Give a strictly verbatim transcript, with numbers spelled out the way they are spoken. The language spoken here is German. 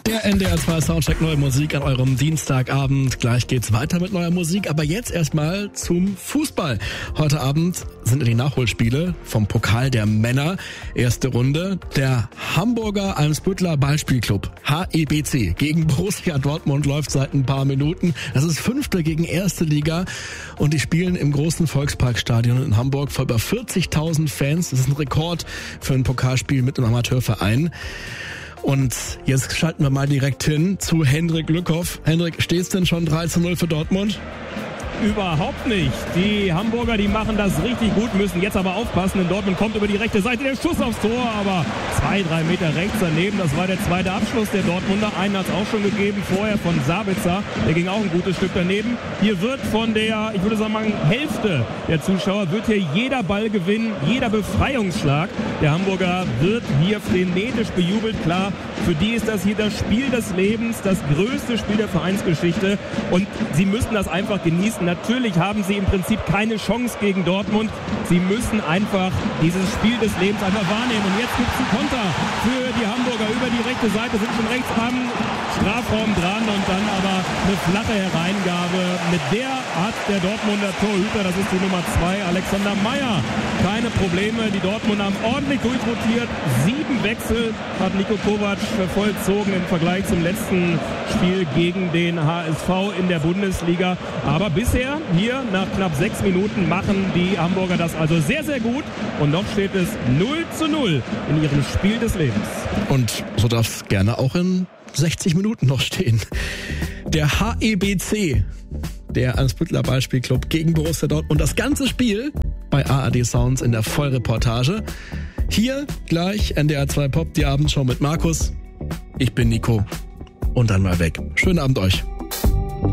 Der N D R zwei Soundcheck Neue Musik an eurem Dienstagabend. Gleich geht's weiter mit neuer Musik, aber jetzt erstmal zum Fußball. Heute Abend sind die Nachholspiele vom Pokal der Männer. Erste Runde. Der Hamburger Eimsbütteler Ballspielclub H E B C gegen Borussia Dortmund läuft seit ein paar Minuten. Das ist Fünfte gegen Erste Liga und die spielen im großen Volksparkstadion in Hamburg vor über vierzigtausend Fans. Das ist ein Rekord für ein Pokalspiel mit einem Amateurverein. Und jetzt schalten wir mal direkt hin zu Hendrik Lückhoff. Hendrik, steht's denn schon drei zu null für Dortmund? Überhaupt nicht. Die Hamburger, die machen das richtig gut, müssen jetzt aber aufpassen, denn Dortmund kommt über die rechte Seite, der Schuss aufs Tor, aber zwei, drei Meter rechts daneben, das war der zweite Abschluss der Dortmunder. Einen hat es auch schon gegeben, vorher von Sabitzer, der ging auch ein gutes Stück daneben. Hier wird von der, ich würde sagen, Hälfte der Zuschauer, wird hier jeder Ball gewinnen, jeder Befreiungsschlag der Hamburger wird hier frenetisch bejubelt. Klar, für die ist das hier das Spiel des Lebens, das größte Spiel der Vereinsgeschichte und sie müssen das einfach genießen. Natürlich haben sie im Prinzip keine Chance gegen Dortmund. Sie müssen einfach dieses Spiel des Lebens einfach wahrnehmen. Und jetzt gibt es einen Konter für die Hamburger über die rechte Seite, sind schon rechts am Strafraum dran und dann aber eine flache Hereingabe. Mit der hat der Dortmunder Torhüter, das ist die Nummer zwei, Alexander Meyer, keine Probleme. Die Dortmunder haben ordentlich durchrotiert. Sieben Wechsel hat Niko Kovac vollzogen im Vergleich zum letzten Spiel gegen den H S V in der Bundesliga. Aber bisher hier nach knapp sechs Minuten machen die Hamburger das also sehr, sehr gut. Und noch steht es null zu null in ihrem Spiel des Lebens. Und so darf es gerne auch in sechzig Minuten noch stehen. Der H E B C, der Eimsbütteler Ballspielclub gegen Borussia Dortmund. Und das ganze Spiel bei A R D Sounds in der Vollreportage. Hier gleich N D R zwei Pop, die Abendshow mit Markus. Ich bin Nico. Und dann mal weg. Schönen Abend euch.